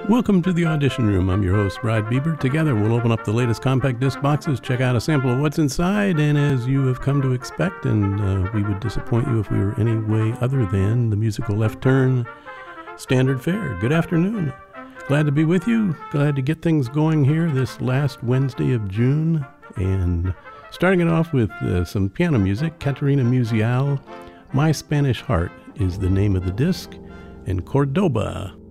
Welcome to the Audition Room. I'm your host, Brad Bieber. Together, we'll open up the latest compact disc boxes, check out a sample of what's inside, and as you have come to expect, and we would disappoint you if we were any way other than the musical left turn standard fare. Good afternoon. Glad to be with you. Glad to get things going here this last Wednesday of June. And starting it off with some piano music, Caterina Musial, My Spanish Heart is the name of the disc, and Cordoba.